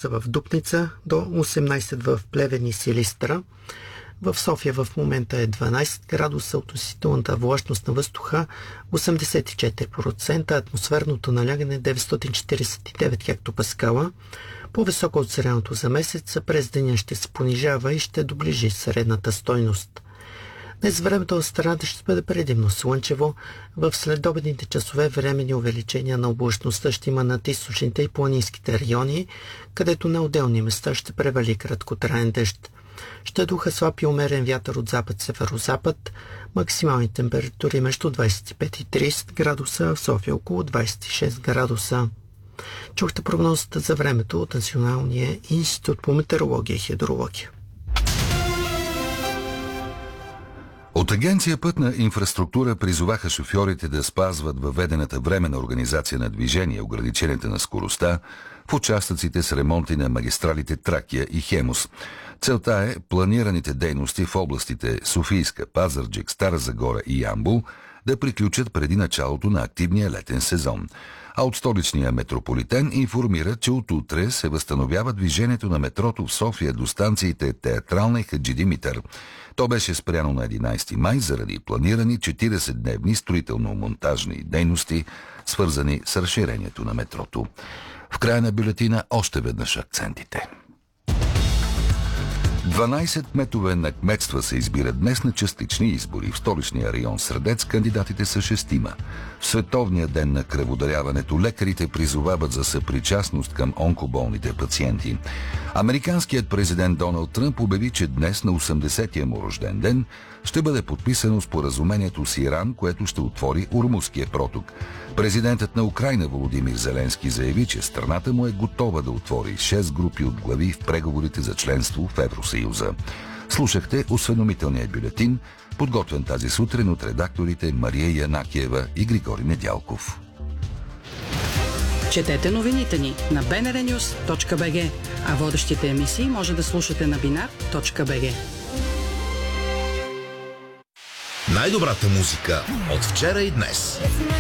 нощта в Дупница, до 18 в Плевен и Силистра. В София в момента е 12 градуса, относителната влажност на въздуха 84%, атмосферното налягане 949 хектопаскала. По-високо от средното за месеца, през деня ще се понижава и ще доближи средната стойност. Днес времето в страната ще бъде предимно слънчево. В следобедните часове временни увеличения на облачността ще има над източните и планинските райони, където на отделни места ще превали краткотраен дъжд. Ще духа слаб и умерен вятър от запад-северозапад, максимални температури между 25 и 30 градуса, в София около 26 градуса. Чухте прогнозата за времето от Националния институт по метеорология и хидрология. От Агенция Пътна инфраструктура призоваха шофьорите да спазват въведената временна организация на движение, ограниченията на скоростта в участъците с ремонти на магистралите Тракия и Хемус. Целта е планираните дейности в областите Софийска, Пазарджик, Стара Загора и Ямбол да приключат преди началото на активния летен сезон. А от столичния метрополитен информира, че от утре се възстановява движението на метрото в София до станциите Театрална и Хаджи Димитър. То беше спряно на 11 май заради планирани 40-дневни строително-монтажни дейности, свързани с разширението на метрото. В края на бюлетина още веднъж акцентите. 12 кметове на кметства се избират днес на частични избори. В столичния район Средец кандидатите са 6. В Световния ден на кръводаряването лекарите призовават за съпричастност към онкоболните пациенти. Американският президент Доналд Тръмп обяви, че днес на 80-тия му рожден ден ще бъде подписано споразумението с Иран, което ще отвори Ормузския проток. Президентът на Украйна Володимир Зеленски заяви, че страната му е готова да отвори 6 групи от глави в преговорите за членство в Евросъюза. Слушахте осведомителния бюлетин, подготвен тази сутрин от редакторите Мария Янакиева и Григорий Недялков. Четете новините ни на bnrnews.bg, а водещите емисии може да слушате на binar.bg. Най-добрата музика от вчера и днес.